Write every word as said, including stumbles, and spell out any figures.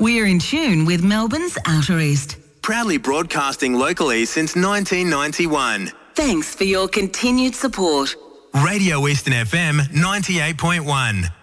We're in tune with Melbourne's Outer East. Proudly broadcasting locally since nineteen ninety-one. Thanks for your continued support. Radio Eastern F M ninety-eight point one.